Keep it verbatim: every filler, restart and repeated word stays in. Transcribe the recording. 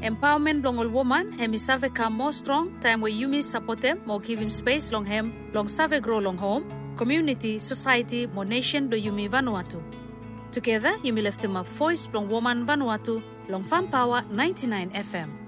Empowerment long all woman, hemi save come more strong, time where you support them, more give him space long hem, long save grow long home, community, society, more nation do Yumi Vanuatu. Together, Yumi left him up voice long woman Vanuatu, long Farm Power ninety-nine F M.